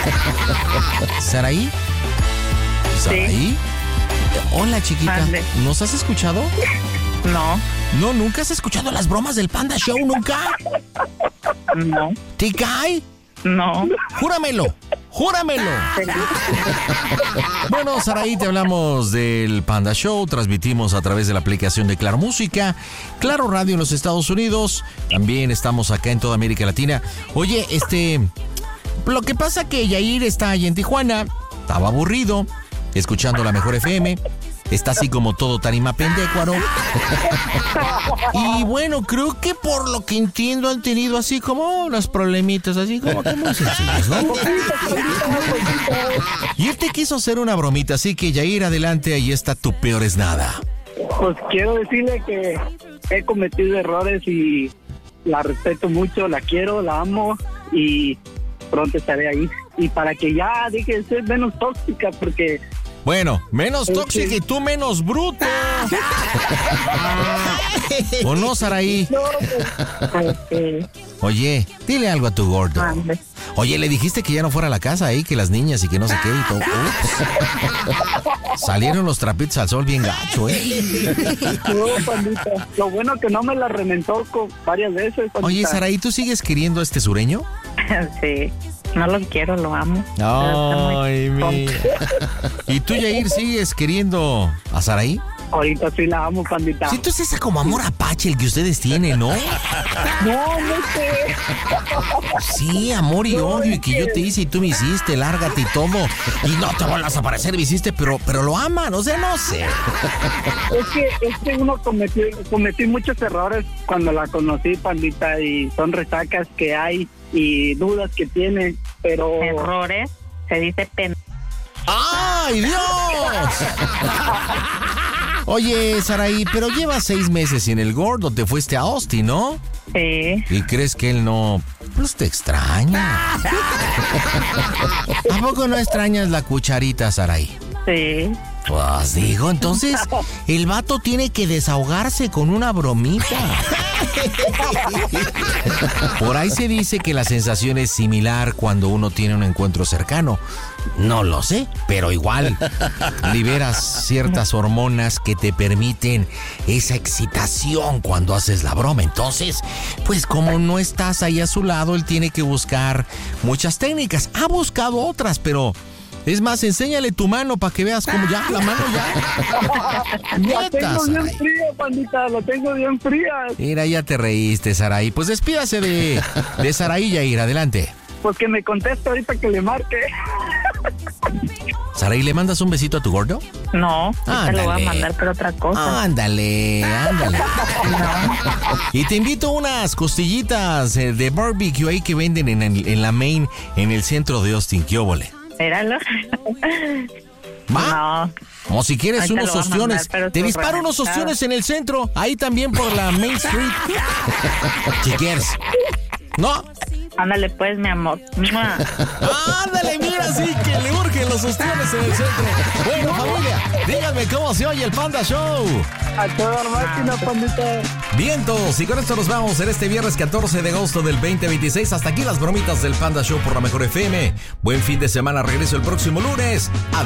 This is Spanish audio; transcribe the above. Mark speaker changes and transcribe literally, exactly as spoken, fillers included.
Speaker 1: ¿Saraí? ¿Saraí? Sí. Hola, chiquita. Mande. ¿Nos has escuchado?
Speaker 2: No.
Speaker 1: ¿No? ¿Nunca has escuchado las bromas del Panda Show? ¿Nunca?
Speaker 2: No.
Speaker 1: ¿Te cae?
Speaker 2: No.
Speaker 1: Júramelo. ¡Júramelo! Bueno, Saraí, te hablamos del Panda Show. Transmitimos a través de la aplicación de Claro Música, Claro Radio en los Estados Unidos. También estamos acá en toda América Latina. Oye, este... Lo que pasa que Yair está ahí en Tijuana. Estaba aburrido, escuchando la Mejor F M. Está así como todo tarima pendécuaro. Y bueno, creo que por lo que entiendo han tenido así como unos problemitas, así como que muy sencillos, ¿no? Y él te quiso hacer una bromita, así que Yair, adelante, ahí está tu peor es nada.
Speaker 3: Pues quiero decirle que he cometido errores y la respeto mucho, la quiero, la amo y pronto estaré ahí. Y para que ya deje de ser menos tóxica, porque...
Speaker 1: Bueno, menos tóxica y tú menos bruto. ¿O no, Saraí? Oye, dile algo a tu gordo. Oye, le dijiste que ya no fuera a la casa ahí, que las niñas y que no sé qué y todo. Ups. Salieron los trapitos al sol bien gacho, ¿eh?
Speaker 3: No, pandita. Lo bueno que no me la reventó varias veces, pandita.
Speaker 1: Oye, Saraí, ¿tú sigues queriendo a este sureño?
Speaker 2: Sí. No lo quiero, lo amo.
Speaker 1: Ay, mía. ¿Y tú, Yair, sigues queriendo a Saraí?
Speaker 3: Ahorita sí la amo, pandita.
Speaker 1: Sí, entonces es como amor apache el que ustedes tienen, ¿no?
Speaker 3: No, no sé.
Speaker 1: Sí, amor y no, odio, y que yo te hice y tú me hiciste, lárgate y todo. Y no te vuelvas a aparecer, me hiciste, pero, pero lo aman, o sea, no sé.
Speaker 3: Es que, es que uno cometió, cometí muchos errores cuando la conocí, pandita, y son resacas que hay y dudas que tiene, pero...
Speaker 2: Errores, se dice pen...
Speaker 1: ¡Ay, Dios! Oye, Saraí, pero llevas seis meses sin el gordo, te fuiste a Austin, ¿no?
Speaker 2: Sí.
Speaker 1: ¿Y crees que él no, pues te extraña? ¿A poco no extrañas la cucharita, Saraí?
Speaker 2: Sí.
Speaker 1: Pues digo, entonces el vato tiene que desahogarse con una bromita. Por ahí se dice que la sensación es similar cuando uno tiene un encuentro cercano. No lo sé, pero igual liberas ciertas hormonas que te permiten esa excitación cuando haces la broma. Entonces, pues como no estás ahí a su lado, él tiene que buscar muchas técnicas. Ha buscado otras, pero... Es más, enséñale tu mano para que veas cómo ya, la mano ya.
Speaker 3: La tengo bien fría, pandita, la tengo bien fría.
Speaker 1: Mira, ya te reíste, Saraí. Pues despídase de, de Saraí, Yair, adelante.
Speaker 3: Pues que me conteste ahorita que le marque.
Speaker 1: Saraí, ¿le mandas un besito a tu gordo?
Speaker 2: No, te lo voy a mandar por otra cosa.
Speaker 1: Ándale, ándale. No. Y te invito a unas costillitas de barbecue ahí que venden en, el, en la Main, en el centro de Austin. ¿Qué óvole?
Speaker 2: Míralo.
Speaker 1: ¿Va? No. O si quieres ahorita unos ostiones. Mandar, te disparo unos ostiones en el centro. Ahí también por la Main Street. Si quieres. ¿No?
Speaker 2: Ándale pues, mi amor.
Speaker 1: Ándale, mira, sí, que le urgen los ostiones en el centro. Bueno, familia, díganme cómo se oye el Panda Show.
Speaker 3: A toda máquina, pandita.
Speaker 1: Vientos, y con esto nos vamos en este viernes catorce de agosto del veinte veintiséis. Hasta aquí las bromitas del Panda Show por la Mejor F M. Buen fin de semana, regreso el próximo lunes.